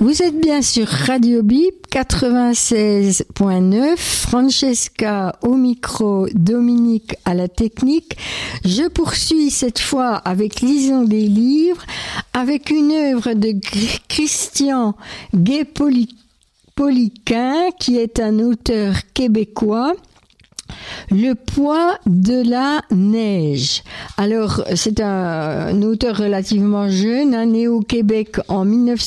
Vous êtes bien sur Radio Bip 96.9, Francesca au micro, Dominique à la technique. Je poursuis cette fois avec Lisons des livres, avec une œuvre de Christian Gué-Poliquin, qui est un auteur québécois. Le poids de la neige. Alors, c'est un auteur relativement jeune, né au Québec en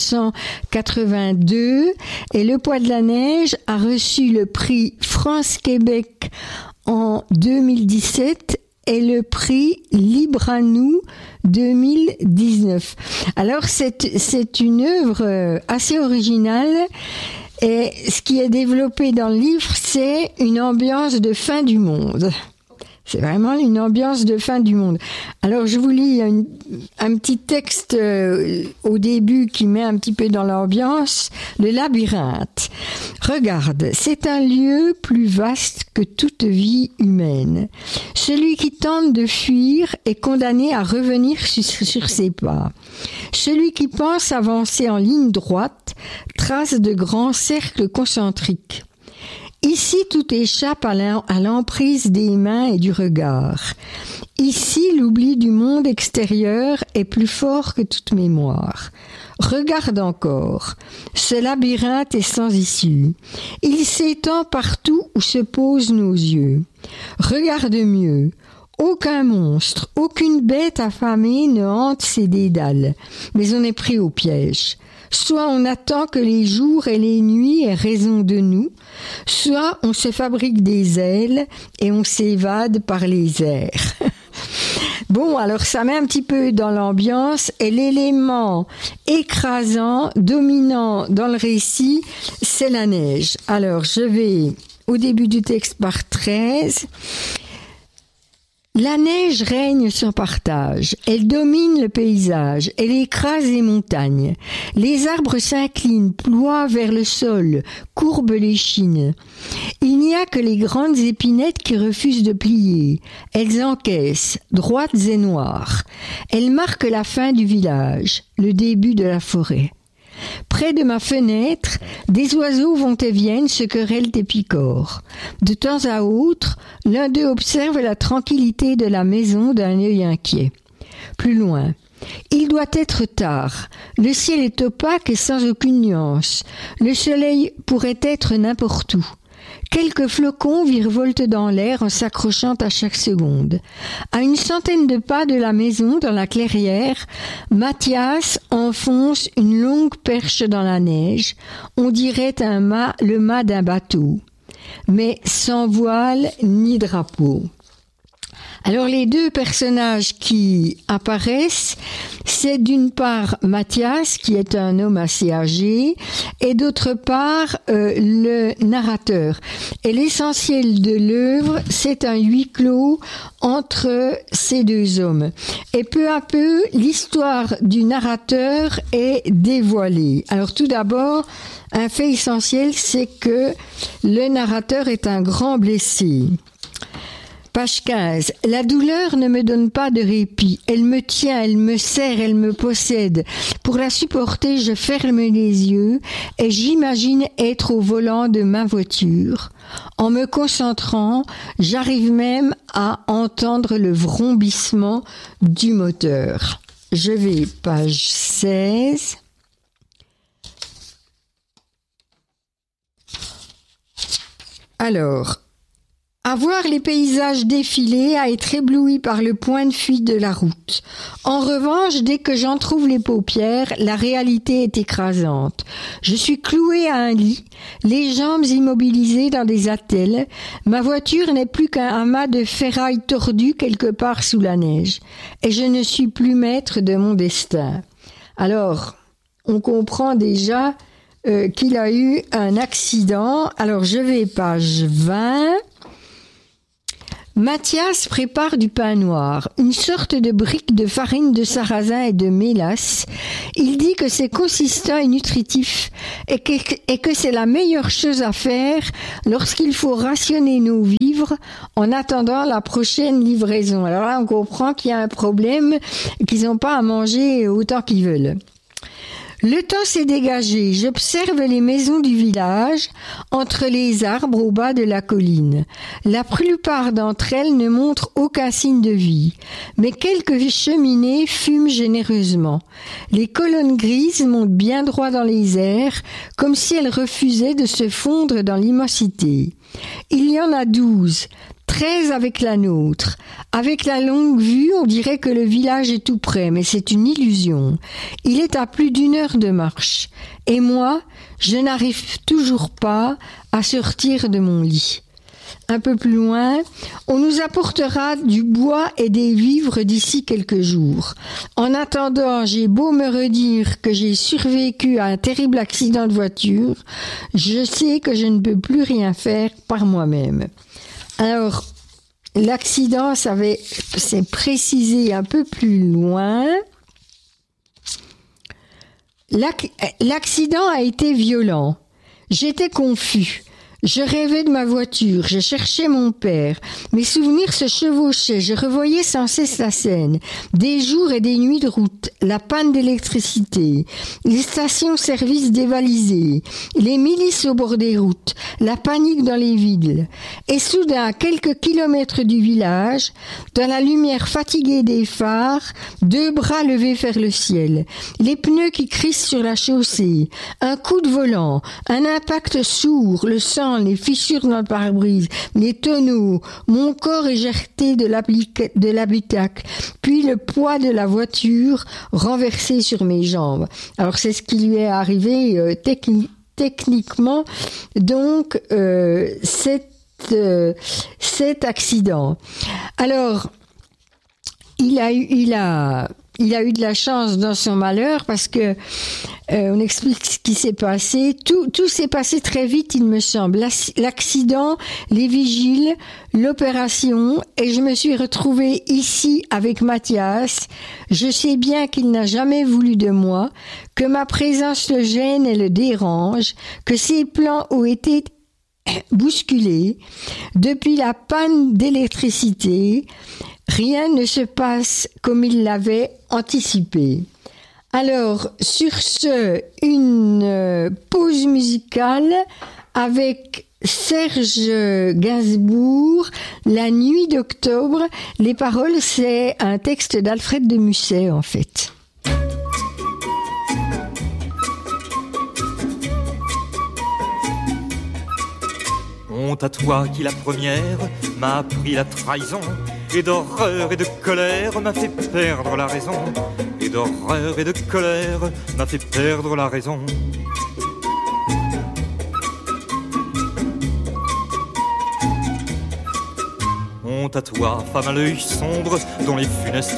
1982, et Le poids de la neige a reçu le prix France-Québec en 2017 et le prix Libre à nous 2019. Alors, c'est une œuvre assez originale. Et ce qui est développé dans le livre, c'est une ambiance de fin du monde. C'est vraiment une ambiance de fin du monde. Alors, je vous lis un petit texte au début qui met un petit peu dans l'ambiance. Le labyrinthe. Regarde, c'est un lieu plus vaste que toute vie humaine. Celui qui tente de fuir est condamné à revenir sur ses pas. Celui qui pense avancer en ligne droite trace de grands cercles concentriques. Ici, tout échappe à l'emprise des mains et du regard. Ici, l'oubli du monde extérieur est plus fort que toute mémoire. Regarde encore. Ce labyrinthe est sans issue. Il s'étend partout où se posent nos yeux. Regarde mieux. Aucun monstre, aucune bête affamée ne hante ces dédales, mais on est pris au piège. Soit on attend que les jours et les nuits aient raison de nous, soit on se fabrique des ailes et on s'évade par les airs. Bon, alors ça met un petit peu dans l'ambiance, et l'élément écrasant, dominant dans le récit, c'est la neige. Alors je vais au début du texte par 13. La neige règne sans partage, elle domine le paysage, elle écrase les montagnes. Les arbres s'inclinent, ploient vers le sol, courbent les chines. Il n'y a que les grandes épinettes qui refusent de plier. Elles encaissent, droites et noires. Elles marquent la fin du village, le début de la forêt. Près de ma fenêtre, des oiseaux vont et viennent, se querellent et picorent. De temps à autre, l'un d'eux observe la tranquillité de la maison d'un œil inquiet. Plus loin, il doit être tard. Le ciel est opaque et sans aucune nuance. Le soleil pourrait être n'importe où. Quelques flocons virevoltent dans l'air en s'accrochant à chaque seconde. À une centaine de pas de la maison, dans la clairière, Mathias enfonce une longue perche dans la neige. On dirait le mât d'un bateau, mais sans voile ni drapeau. Alors les deux personnages qui apparaissent, c'est d'une part Mathias, qui est un homme assez âgé, et d'autre part le narrateur. Et l'essentiel de l'œuvre, c'est un huis clos entre ces deux hommes. Et peu à peu, l'histoire du narrateur est dévoilée. Alors tout d'abord, un fait essentiel, c'est que le narrateur est un grand blessé. Page 15. La douleur ne me donne pas de répit. Elle me tient, elle me serre, elle me possède. Pour la supporter, je ferme les yeux et j'imagine être au volant de ma voiture. En me concentrant, j'arrive même à entendre le vrombissement du moteur. Je vais page 16. Alors, à voir les paysages défiler, à être ébloui par le point de fuite de la route. En revanche, dès que j'en trouve les paupières, la réalité est écrasante. Je suis clouée à un lit, les jambes immobilisées dans des attelles. Ma voiture n'est plus qu'un amas de ferraille tordu quelque part sous la neige. Et je ne suis plus maître de mon destin. Alors, on comprend déjà qu'il a eu un accident. Alors, je vais page 20. Mathias prépare du pain noir, une sorte de brique de farine de sarrasin et de mélasse. Il dit que c'est consistant et nutritif et que c'est la meilleure chose à faire lorsqu'il faut rationner nos vivres en attendant la prochaine livraison. Alors là, on comprend qu'il y a un problème, qu'ils n'ont pas à manger autant qu'ils veulent. Le temps s'est dégagé, j'observe les maisons du village, entre les arbres au bas de la colline. La plupart d'entre elles ne montrent aucun signe de vie, mais quelques cheminées fument généreusement. Les colonnes grises montent bien droit dans les airs, comme si elles refusaient de se fondre dans l'immensité. Il y en a 12, 13 avec la nôtre. Avec la longue vue, on dirait que le village est tout près, mais c'est une illusion. Il est à plus d'1 heure de marche. Et moi, je n'arrive toujours pas à sortir de mon lit. Un peu plus loin, on nous apportera du bois et des vivres d'ici quelques jours. En attendant, j'ai beau me redire que j'ai survécu à un terrible accident de voiture, je sais que je ne peux plus rien faire par moi-même. Alors, l'accident, c'est précisé un peu plus loin. L'accident a été violent. J'étais confus. Je rêvais de ma voiture, je cherchais mon père. Mes souvenirs se chevauchaient, je revoyais sans cesse la scène. Des jours et des nuits de route, la panne d'électricité, les stations-service dévalisées, les milices au bord des routes, la panique dans les villes. Et soudain, à quelques kilomètres du village, dans la lumière fatiguée des phares, 2 bras levés vers le ciel, les pneus qui crissent sur la chaussée, un coup de volant, un impact sourd, le sang, les fissures dans le pare-brise, les tonneaux, mon corps éjerté de l'habitacle, puis le poids de la voiture renversé sur mes jambes. Alors c'est ce qui lui est arrivé techniquement, donc cet accident. Alors il a eu de la chance dans son malheur parce que on explique ce qui s'est passé. Tout s'est passé très vite, il me semble. L'accident, les vigiles, l'opération, et je me suis retrouvée ici avec Mathias. Je sais bien qu'il n'a jamais voulu de moi, que ma présence le gêne et le dérange, que ses plans ont été bousculés. Depuis la panne d'électricité, rien ne se passe comme il l'avait anticipé. Alors, sur ce, une pause musicale avec Serge Gainsbourg, La nuit d'octobre. Les paroles, c'est un texte d'Alfred de Musset, en fait. Honte à toi qui la première m'a appris la trahison, et d'horreur et de colère m'a fait perdre la raison, et d'horreur et de colère m'a fait perdre la raison. Honte à toi, femme à l'œil sombre, dont les funestes